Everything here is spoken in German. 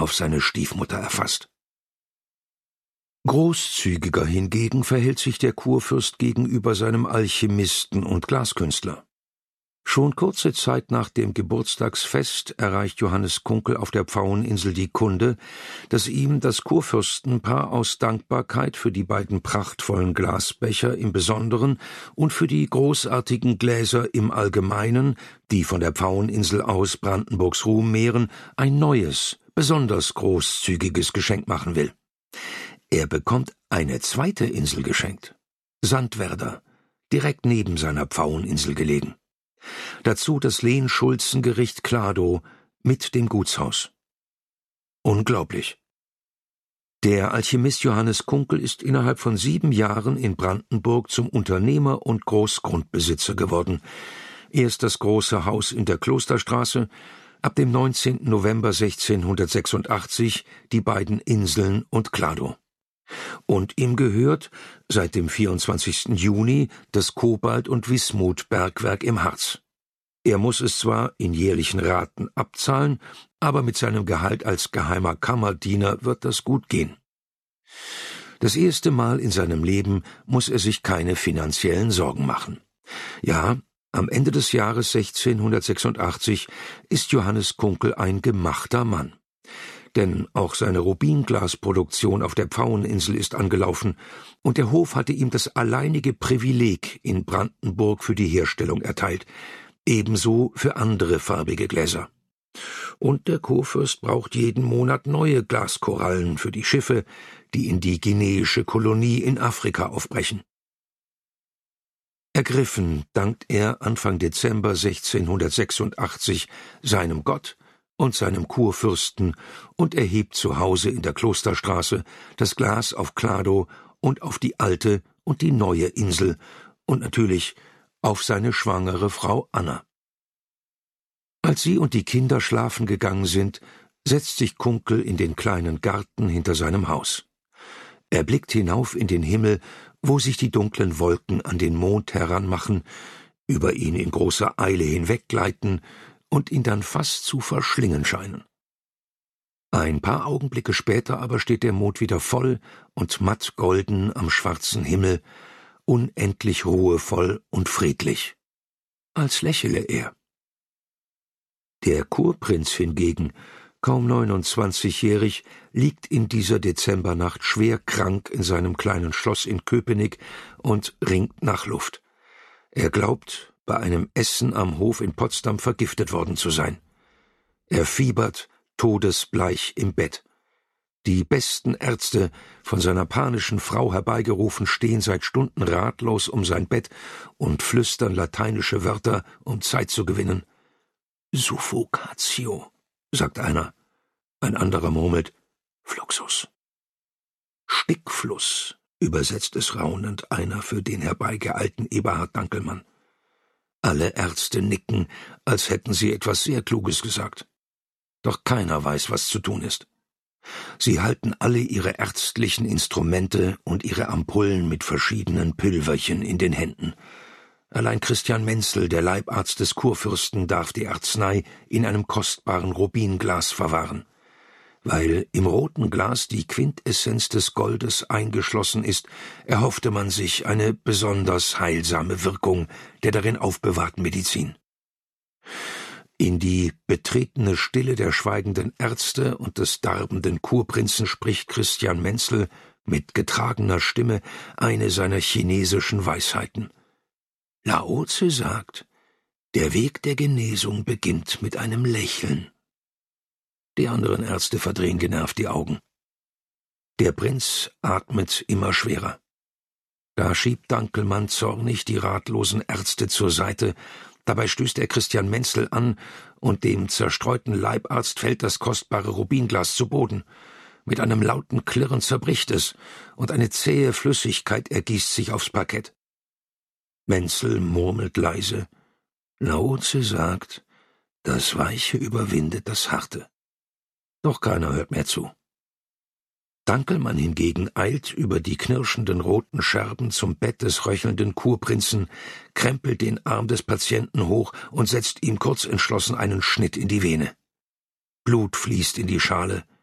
auf seine Stiefmutter erfasst. Großzügiger hingegen verhält sich der Kurfürst gegenüber seinem Alchemisten und Glaskünstler. Schon kurze Zeit nach dem Geburtstagsfest erreicht Johannes Kunkel auf der Pfaueninsel die Kunde, dass ihm das Kurfürstenpaar aus Dankbarkeit für die beiden prachtvollen Glasbecher im Besonderen und für die großartigen Gläser im Allgemeinen, die von der Pfaueninsel aus Brandenburgs Ruhm mehren, ein neues, besonders großzügiges Geschenk machen will. Er bekommt eine zweite Insel geschenkt, Sandwerder, direkt neben seiner Pfaueninsel gelegen. Dazu das Lehn-Schulzen-Gericht Kladow mit dem Gutshaus. Unglaublich. Der Alchemist Johannes Kunkel ist innerhalb von 7 Jahren in Brandenburg zum Unternehmer und Großgrundbesitzer geworden. Erst das große Haus in der Klosterstraße, ab dem 19. November 1686 die beiden Inseln und Kladow. Und ihm gehört seit dem 24. Juni das Kobalt- und Wismut-Bergwerk im Harz. Er muss es zwar in jährlichen Raten abzahlen, aber mit seinem Gehalt als geheimer Kammerdiener wird das gut gehen. Das erste Mal in seinem Leben muss er sich keine finanziellen Sorgen machen. Ja, am Ende des Jahres 1686 ist Johannes Kunkel ein gemachter Mann. Denn auch seine Rubinglasproduktion auf der Pfaueninsel ist angelaufen, und der Hof hatte ihm das alleinige Privileg in Brandenburg für die Herstellung erteilt, ebenso für andere farbige Gläser. Und der Kurfürst braucht jeden Monat neue Glaskorallen für die Schiffe, die in die guineische Kolonie in Afrika aufbrechen. Ergriffen dankt er Anfang Dezember 1686 seinem Gott und seinem Kurfürsten und erhebt zu Hause in der Klosterstraße das Glas auf Kladow und auf die alte und die neue Insel und natürlich auf seine schwangere Frau Anna. Als sie und die Kinder schlafen gegangen sind, setzt sich Kunkel in den kleinen Garten hinter seinem Haus. Er blickt hinauf in den Himmel, wo sich die dunklen Wolken an den Mond heranmachen, über ihn in großer Eile hinweggleiten und ihn dann fast zu verschlingen scheinen. Ein paar Augenblicke später aber steht der Mond wieder voll und matt golden am schwarzen Himmel, unendlich ruhevoll und friedlich, als lächele er. Der Kurprinz hingegen, kaum 29-jährig, liegt in dieser Dezembernacht schwer krank in seinem kleinen Schloss in Köpenick und ringt nach Luft. Er glaubt, bei einem Essen am Hof in Potsdam vergiftet worden zu sein. Er fiebert, todesbleich im Bett. Die besten Ärzte, von seiner panischen Frau herbeigerufen, stehen seit Stunden ratlos um sein Bett und flüstern lateinische Wörter, um Zeit zu gewinnen. »Suffocatio«, sagt einer. Ein anderer murmelt, »Fluxus«. »Stickfluss«, übersetzt es raunend einer für den herbeigeeilten Eberhard Dankelmann. Alle Ärzte nicken, als hätten sie etwas sehr Kluges gesagt. Doch keiner weiß, was zu tun ist. Sie halten alle ihre ärztlichen Instrumente und ihre Ampullen mit verschiedenen Pülverchen in den Händen. Allein Christian Menzel, der Leibarzt des Kurfürsten, darf die Arznei in einem kostbaren Rubinglas verwahren. Weil im roten Glas die Quintessenz des Goldes eingeschlossen ist, erhoffte man sich eine besonders heilsame Wirkung der darin aufbewahrten Medizin. In die betretene Stille der schweigenden Ärzte und des darbenden Kurprinzen spricht Christian Menzel mit getragener Stimme eine seiner chinesischen Weisheiten. Lao Tse sagt, der Weg der Genesung beginnt mit einem Lächeln. Die anderen Ärzte verdrehen genervt die Augen. Der Prinz atmet immer schwerer. Da schiebt Dankelmann zornig die ratlosen Ärzte zur Seite, dabei stößt er Christian Menzel an, und dem zerstreuten Leibarzt fällt das kostbare Rubinglas zu Boden. Mit einem lauten Klirren zerbricht es, und eine zähe Flüssigkeit ergießt sich aufs Parkett. Menzel murmelt leise, Lao Tse sagt, das Weiche überwindet das Harte. Doch keiner hört mehr zu. Dankelmann hingegen eilt über die knirschenden roten Scherben zum Bett des röchelnden Kurprinzen, krempelt den Arm des Patienten hoch und setzt ihm kurzentschlossen einen Schnitt in die Vene. Blut fließt in die Schale,